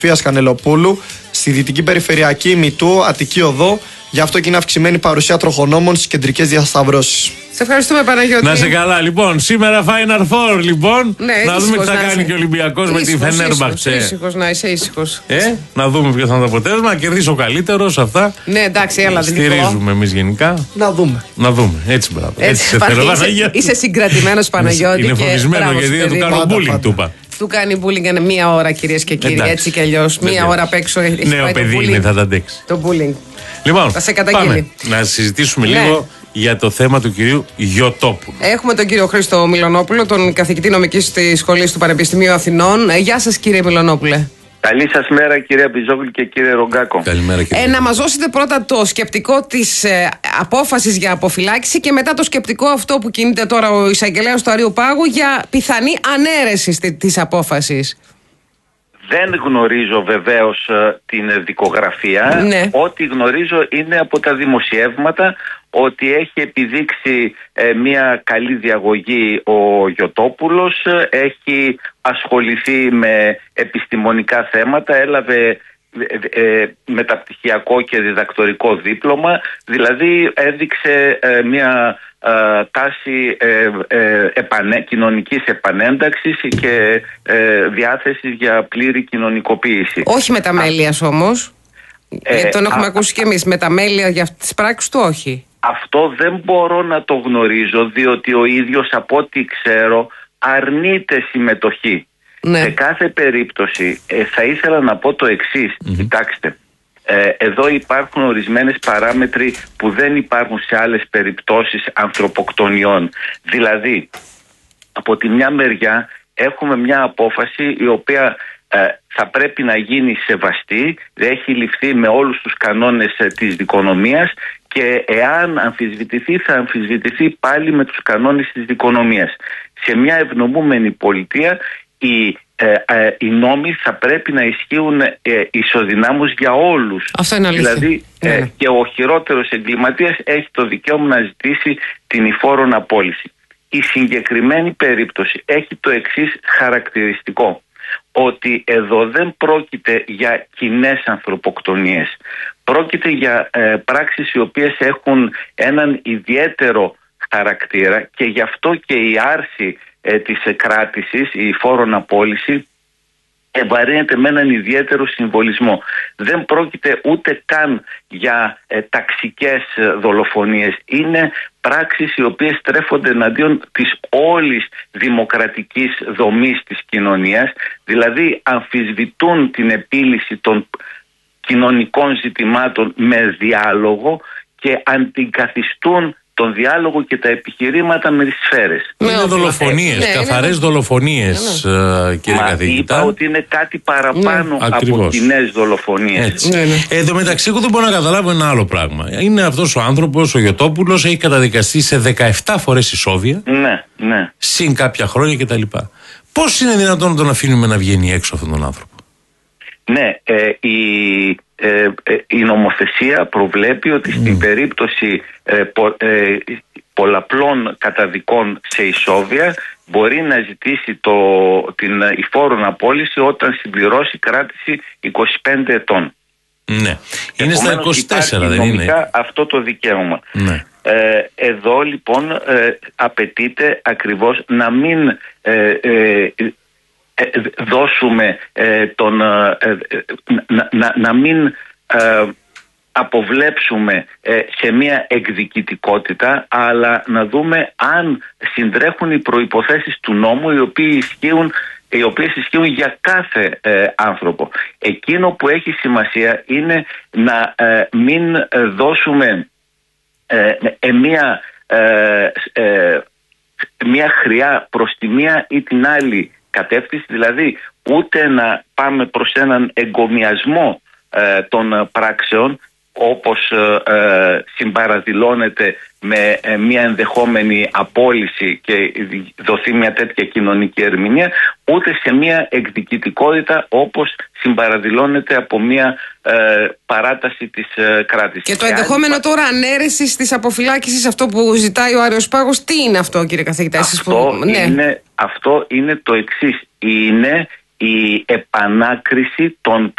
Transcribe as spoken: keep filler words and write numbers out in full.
Φίας Κανελοπούλου στη Δυτική Περιφερειακή Μητού, Αττική Οδό. Γι' αυτό και είναι αυξημένη παρουσία τροχονόμων στις κεντρικές διασταυρώσεις. Σε ευχαριστούμε, Παναγιώτη. Να σε καλά. Λοιπόν, σήμερα Final Four, λοιπόν. Ναι, να δούμε τι θα κάνει είσαι. και ο Ολυμπιακός με τη Φενέρμπαχτσε. Ήσυχος, να είσαι ήσυχος. Ε, να δούμε ποιο θα είναι το αποτέλεσμα. Να κερδίσει ο καλύτερος, αυτά. Ναι, εντάξει, έλα, δεν στηρίζουμε εμείς γενικά. Να δούμε. Να δούμε. Έτσι, μπράβο. Έτσι, Έτσι σε θέλω, είσαι, είσαι συγκρατημένος, Παναγιώτη. Είναι φοβισμένο γιατί δεν του κάνω bullying, του είπα. Του κάνει bullying μία ώρα, κυρίες και κύριοι. Εντάξει. Έτσι κι αλλιώς. Μία ώρα απ' έξω έχει Νέο πάει παιδί το είναι, θα τα αντέξει. Το bullying. Λοιπόν, θα σε καταγγείλει. Πάμε να συζητήσουμε Ναι. λίγο για το θέμα του κυρίου Γιωτόπουλου. Έχουμε τον κύριο Χρήστο Μιλωνόπουλο, τον καθηγητή νομικής της Σχολής του Πανεπιστημίου Αθηνών. Ε, Γεια σας, κύριε Μιλωνόπουλε. Καλή σας μέρα, κυρία Μπιζόγλου και κύριε Ρογκάκο. Καλημέρα, κύριε. Ε, να μας δώσετε πρώτα το σκεπτικό της ε, απόφασης για αποφυλάκηση και μετά το σκεπτικό αυτό που κινείται τώρα ο εισαγγελέας του Αριού Πάγου για πιθανή ανέρεση στη- της απόφασης. Δεν γνωρίζω βεβαίως ε, την δικογραφία. Ναι. Ό,τι γνωρίζω είναι από τα δημοσιεύματα ότι έχει επιδείξει ε, μια καλή διαγωγή ο Γιωτόπουλος, ε, έχει ασχοληθεί με επιστημονικά θέματα, έλαβε ε, ε, μεταπτυχιακό και διδακτορικό δίπλωμα, δηλαδή έδειξε ε, μια ε, τάση ε, ε, επανε, κοινωνικής επανένταξης και ε, διάθεσης για πλήρη κοινωνικοποίηση. Όχι μεταμέλειας όμως. Ε, Ε, τον έχουμε α, ακούσει κι εμείς. Μεταμέλεια για τις πράξεις του, όχι. Αυτό δεν μπορώ να το γνωρίζω, διότι ο ίδιος από ό,τι ξέρω αρνείται συμμετοχή. Ναι. Σε κάθε περίπτωση ε, θα ήθελα να πω το εξής. Mm-hmm. Κοιτάξτε, ε, εδώ υπάρχουν ορισμένες παράμετροι που δεν υπάρχουν σε άλλες περιπτώσεις ανθρωποκτονιών. Δηλαδή, από τη μια μεριά έχουμε μια απόφαση η οποία ε, θα πρέπει να γίνει σεβαστή, έχει ληφθεί με όλους τους κανόνες ε, της δικονομίας και εάν αμφισβητηθεί θα αμφισβητηθεί πάλι με τους κανόνες της δικονομίας. Σε μια ευνομούμενη πολιτεία οι, ε, ε, οι νόμοι θα πρέπει να ισχύουν ε, ισοδυνάμως για όλους. Αυτό είναι αλήθεια. Δηλαδή ε, Ναι. και ο χειρότερος εγκληματίας έχει το δικαίωμα να ζητήσει την υφόρον απόλυση. Η συγκεκριμένη περίπτωση έχει το εξής χαρακτηριστικό, ότι εδώ δεν πρόκειται για κοινές ανθρωποκτονίες. Πρόκειται για ε, πράξεις οι οποίες έχουν έναν ιδιαίτερο χαρακτήρα και γι' αυτό και η άρση ε, της κράτησης, η φόρον απόλυση, ευαρύνεται με έναν ιδιαίτερο συμβολισμό. Δεν πρόκειται ούτε καν για ε, ταξικές ε, δολοφονίες. Είναι πράξεις οι οποίες στρέφονται εναντίον της όλης δημοκρατικής δομής της κοινωνίας, δηλαδή αμφισβητούν την επίλυση των κοινωνικών ζητημάτων με διάλογο και αντικαθιστούν τον διάλογο και τα επιχειρήματα με τις σφαίρες. Ναι, Είναι όχι, δολοφονίες, ναι, καθαρές είναι- δολοφονίες, ε, κύριε Μα καθηγητά. είπα ότι είναι κάτι παραπάνω Ναι, από ακριβώς. κοινές δολοφονίες. Έτσι. Ναι, ναι. Ε, Εν τω μεταξύ, εγώ δεν μπορώ να καταλάβω ένα άλλο πράγμα. Είναι αυτός ο άνθρωπος, ο Γιωτόπουλος, έχει καταδικαστεί σε δεκαεπτά φορές ισόβια, Ναι, ναι. συν κάποια χρόνια κτλ. Πώς είναι δυνατόν να τον αφήνουμε να βγαίνει έξω αυτόν τον άνθρωπο? Ναι, ε, η, ε, ε, η νομοθεσία προβλέπει ότι στην περίπτωση ε, πο, ε, πολλαπλών καταδικών σε ισόβια μπορεί να ζητήσει το, την υφόρον απόλυση όταν συμπληρώσει κράτηση είκοσι πέντε ετών. Ναι. Είναι στα Επομένως, είκοσι τέσσερα, υπάρχει δεν νομικά είναι? αυτό το δικαίωμα. Ναι. Ε, εδώ λοιπόν ε, απαιτείται ακριβώς να μην ε, ε, ε, δώσουμε ε, τον, ε, ε, να, να, να μην ε, αποβλέψουμε ε, σε μια εκδικητικότητα, αλλά να δούμε αν συντρέχουν οι προϋποθέσεις του νόμου οι οποίοι ισχύουν οι οποίες ισχύουν για κάθε ε, άνθρωπο. Εκείνο που έχει σημασία είναι να ε, μην ε, δώσουμε ε, ε, μια, ε, ε, μια χρειά προς τη μία ή την άλλη κατεύθυνση, δηλαδή ούτε να πάμε προς έναν εγκομιασμό ε, των πράξεων όπως ε, ε, συμπαραδηλώνεται με ε, μια ενδεχόμενη απόλυση και δοθεί μια τέτοια κοινωνική ερμηνεία, ούτε σε μια εκδικητικότητα όπως συμπαραδηλώνεται από μια ε, παράταση της ε, κράτησης. Και το ενδεχόμενο τώρα ανέρεσης της αποφυλάκησης, αυτό που ζητάει ο Άριος Πάγος, τι είναι αυτό, κύριε καθηγητά? Εσείς Αυτό, που... ναι. είναι, αυτό είναι το εξής. Είναι η επανάκριση των